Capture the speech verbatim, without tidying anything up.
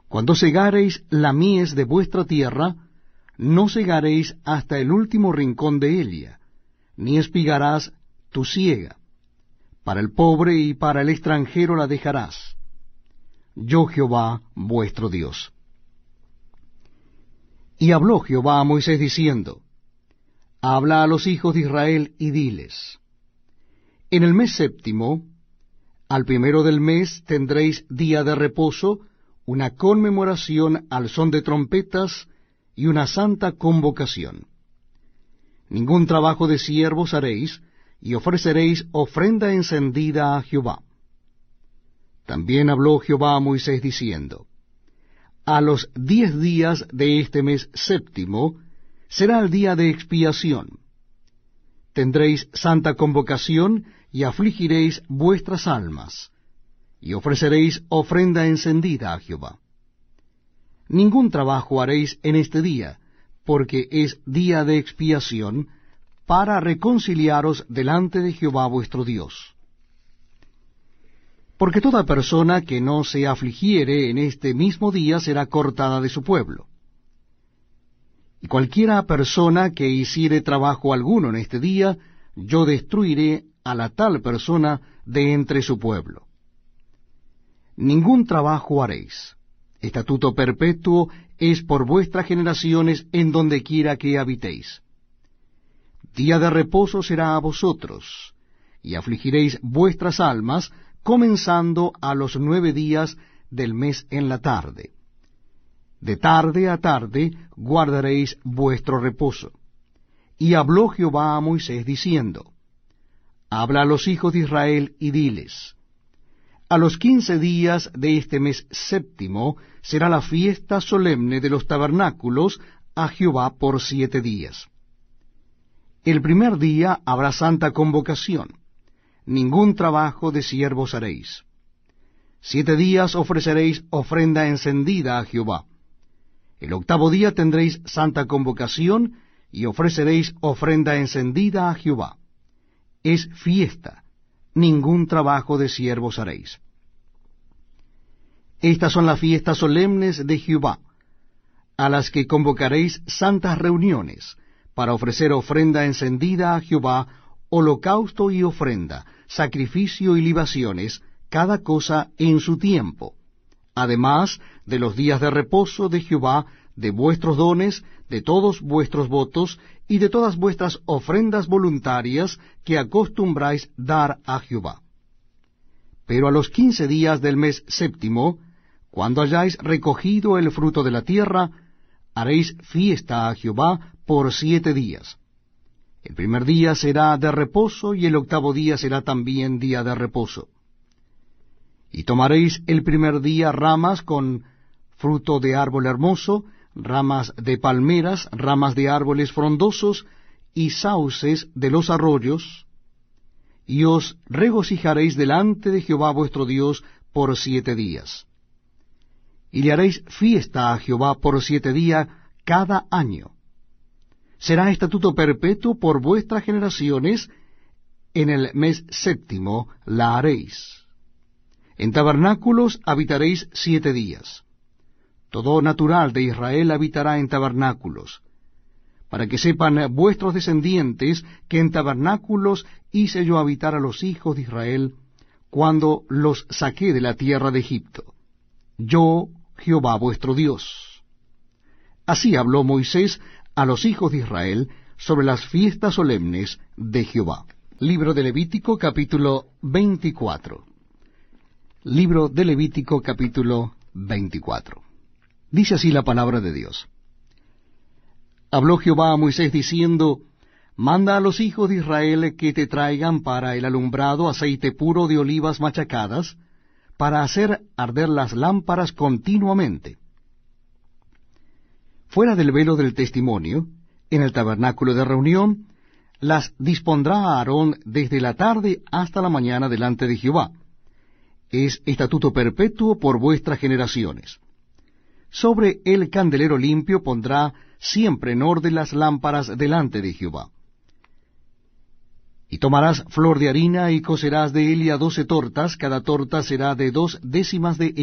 Cuando segareis la mies de vuestra tierra, no segaréis hasta el último rincón de ella, ni espigarás tu siega. Para el pobre y para el extranjero la dejarás. Yo Jehová vuestro Dios. Y habló Jehová a Moisés diciendo, Habla a los hijos de Israel y diles, En el mes séptimo, al primero del mes tendréis día de reposo, una conmemoración al son de trompetas y una santa convocación. Ningún trabajo de siervos haréis, y ofreceréis ofrenda encendida a Jehová. También habló Jehová a Moisés diciendo, A los diez días de este mes séptimo será el día de expiación. Tendréis santa convocación y afligiréis vuestras almas, y ofreceréis ofrenda encendida a Jehová. Ningún trabajo haréis en este día, porque es día de expiación, para reconciliaros delante de Jehová vuestro Dios. Porque toda persona que no se afligiere en este mismo día será cortada de su pueblo. Y cualquiera persona que hiciere trabajo alguno en este día, yo destruiré a la tal persona de entre su pueblo. Ningún trabajo haréis. Estatuto perpetuo es por vuestras generaciones en donde quiera que habitéis. Día de reposo será a vosotros, y afligiréis vuestras almas, comenzando a los nueve días del mes en la tarde. De tarde a tarde guardaréis vuestro reposo. Y habló Jehová a Moisés diciendo, Habla a los hijos de Israel y diles, A los quince días de este mes séptimo será la fiesta solemne de los tabernáculos a Jehová por siete días. El primer día habrá santa convocación, ningún trabajo de siervos haréis. Siete días ofreceréis ofrenda encendida a Jehová. El octavo día tendréis santa convocación y ofreceréis ofrenda encendida a Jehová. Es fiesta, ningún trabajo de siervos haréis. Estas son las fiestas solemnes de Jehová, a las que convocaréis santas reuniones, para ofrecer ofrenda encendida a Jehová, holocausto y ofrenda, sacrificio y libaciones, cada cosa en su tiempo, además de los días de reposo de Jehová, de vuestros dones, de todos vuestros votos, y de todas vuestras ofrendas voluntarias que acostumbráis dar a Jehová. Pero a los quince días del mes séptimo, cuando hayáis recogido el fruto de la tierra, haréis fiesta a Jehová por siete días. El primer día será de reposo, y el octavo día será también día de reposo. Y tomaréis el primer día ramas con fruto de árbol hermoso, ramas de palmeras, ramas de árboles frondosos, y sauces de los arroyos, y os regocijaréis delante de Jehová vuestro Dios por siete días. Y le haréis fiesta a Jehová por siete días cada año. Será estatuto perpetuo por vuestras generaciones, en el mes séptimo la haréis. En tabernáculos habitaréis siete días. Todo natural de Israel habitará en tabernáculos, para que sepan vuestros descendientes que en tabernáculos hice yo habitar a los hijos de Israel, cuando los saqué de la tierra de Egipto. Yo, Jehová vuestro Dios. Así habló Moisés a los hijos de Israel sobre las fiestas solemnes de Jehová. Libro de Levítico, capítulo veinticuatro. Libro de Levítico, capítulo veinticuatro. Dice así la palabra de Dios. Habló Jehová a Moisés diciendo, Manda a los hijos de Israel que te traigan para el alumbrado aceite puro de olivas machacadas, para hacer arder las lámparas continuamente. Fuera del velo del testimonio, en el tabernáculo de reunión, las dispondrá Aarón desde la tarde hasta la mañana delante de Jehová. Es estatuto perpetuo por vuestras generaciones. Sobre el candelero limpio pondrá siempre en orden las lámparas delante de Jehová. Y tomarás flor de harina y cocerás de ella doce tortas, cada torta será de dos décimas de